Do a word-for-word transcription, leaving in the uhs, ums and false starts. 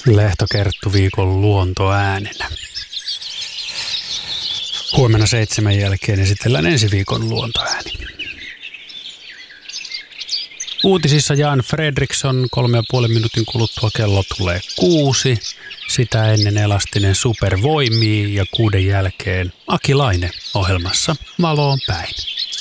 Lehto Kerttu viikon luontoäänenä. Huomenna seitsemän jälkeen esitellään ensi viikon luontoääni. Uutisissa Jan Fredriksson, kolme ja puolen minuutin kuluttua kello tulee kuusi. Sitä ennen elastinen supervoimii ja kuuden jälkeen Aki Laine ohjelmassa Valoon päin.